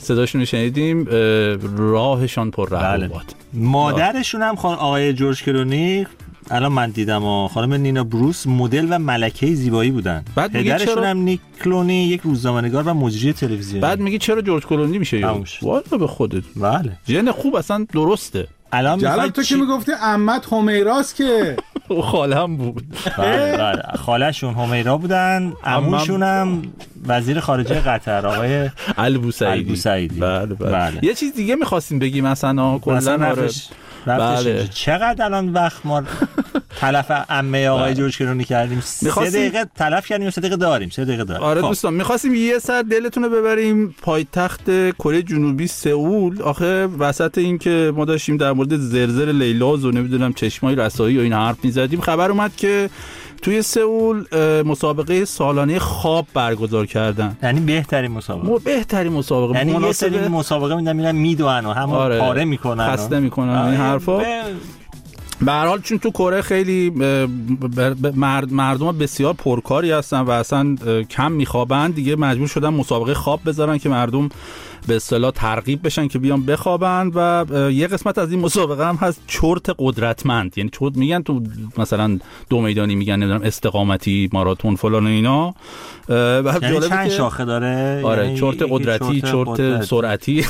صداشون رو شنیدیم، راهشان پر رهبر باد. مادرشون هم آقای جورج کلونی الان من دیدم و خانم نینا بروس مدل و ملکه زیبایی بودن. پدرشون هم نیک کلونی یک روزنامه‌نگار و مجری تلویزیونی. بعد میگی چرا جورج کلونی میشه؟ والا به خودت. بله. ژن خوب اصلا درسته. الان جلال تو که میگفتی عمت همیراست که خاله‌ام بود. بله خاله‌شون همیرا بودن، عموشون هم وزیر خارجه قطر آقای البوسعیدی. بله. یه چیز دیگه می‌خواستیم بگیم مثلا کلا بله. چقدر الان وقت ما تلف عمه آقای جورج کلونی کردیم. 3 دقیقه تلف کردیم، 3 دقیقه داریم. آره دوستان می‌خواستیم یه سر دلتون رو ببریم پایتخت کره جنوبی سئول. آخه وسط این که ما داشتیم در مورد زرزر لیلاز و نمیدونم چشمای رسایی و این حرف می‌زدیم، خبر اومد که توی سئول مسابقه سالانه خواب برگزار کردن. یعنی بهترین مسابقه. یعنی یه سری مسابقه میرن میدوئن و هم پاره میکنن، خسته میکنن این حرفا. به هر حال چون تو کره خیلی مردم بسیار پرکاری هستن و اصلا کم میخوابن، دیگه مجبور شدن مسابقه خواب بذارن که مردم به اصطلاح ترغیب بشن که بیان بخوابن. و یه قسمت از این مسابقه هم هست چرت قدرتمند. یعنی چرت میگن تو مثلا 2 میدانی میگن نمیدونم استقامتی، ماراتون فلان و اینا. یعنی چند شاخه داره؟ آره یعنی چرت قدرتی، چرت سرعتی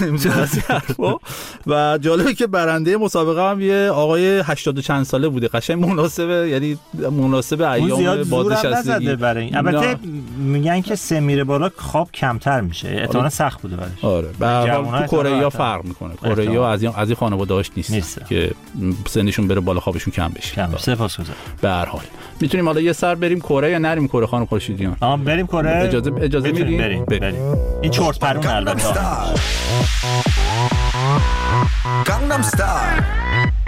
و جالبه که برنده مسابقه هم یه آقای 80 چند ساله بوده. قشنگ مناسبه، یعنی مناسب ایام بازنشستگی. البته میگن که سن میره بالا خواب کمتر میشه، احتمالاً سخت بوده براش. آره تو کره ها فرق میکنه. کره ها از این خانواده‌اش نیست که سنشون بره بالا خوابشون کم بشه. سپاسگزارم. به هر حال میتونیم حالا یه سر بریم کره یا نریم کره خانم خورشیدیان؟ بریم کره. اجازه میدین؟ بریم. این چرت پرون البته. Gangnam Style